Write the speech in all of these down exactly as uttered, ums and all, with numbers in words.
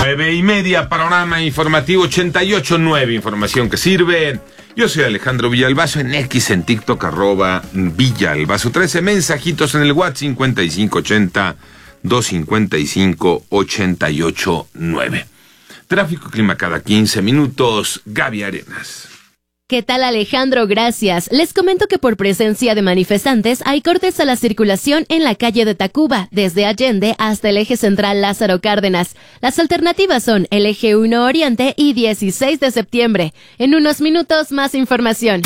Nueve y media, panorama informativo ochenta y ocho punto nueve, información que sirve. Yo soy Alejandro Villalbazo, en X, en TikTok, arroba Villalbazo trece, mensajitos en el WhatsApp cincuenta y cinco ochenta, doscientos cincuenta y cinco, ochenta y ocho nueve. Tráfico, clima cada quince minutos, Gaby Arenas. ¿Qué tal, Alejandro? Gracias. Les comento que por presencia de manifestantes hay cortes a la circulación en la calle de Tacuba, desde Allende hasta el eje central Lázaro Cárdenas. Las alternativas son el eje uno Oriente y dieciséis de septiembre. En unos minutos, más información.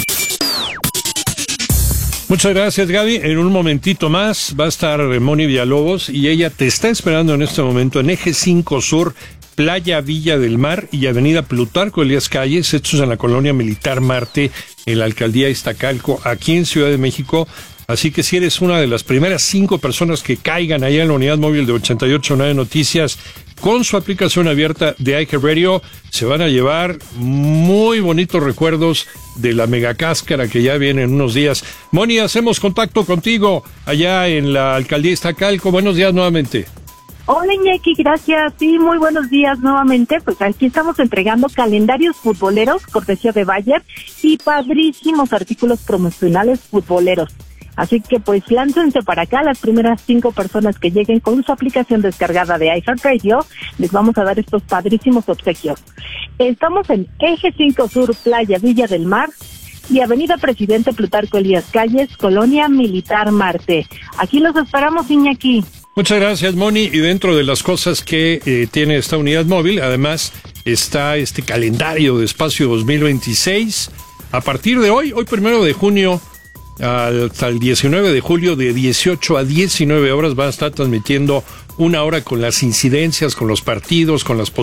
Muchas gracias, Gaby. En un momentito más va a estar Moni Villalobos y ella te está esperando en este momento en eje cinco Sur, Playa Villa del Mar y Avenida Plutarco Elías Calles, estos en la colonia Militar Marte, en la alcaldía Iztacalco, aquí en Ciudad de México. Así que si eres una de las primeras cinco personas que caigan allá en la unidad móvil de ochenta y ocho punto nueve Noticias con su aplicación abierta de iHeartRadio, se van a llevar muy bonitos recuerdos de la megacáscara que ya viene en unos días. Moni, hacemos contacto contigo allá en la alcaldía Iztacalco. Buenos días nuevamente. Hola, Iñaki, gracias. Sí, muy buenos días nuevamente. Pues aquí estamos entregando calendarios futboleros, cortesía de Bayer, y padrísimos artículos promocionales futboleros. Así que pues láncense para acá, las primeras cinco personas que lleguen con su aplicación descargada de iHeartRadio, les vamos a dar estos padrísimos obsequios. Estamos en Eje cinco Sur, Playa Villa del Mar y Avenida Presidente Plutarco Elías Calles, Colonia Militar Marte. Aquí los esperamos, Iñaki. Muchas gracias, Moni. Y dentro de las cosas que eh, tiene esta unidad móvil, además está este calendario de Espacio dos mil veintiséis. A partir de hoy, hoy primero de junio, hasta el diecinueve de julio, de dieciocho a diecinueve horas, van a estar transmitiendo una hora con las incidencias, con los partidos, con las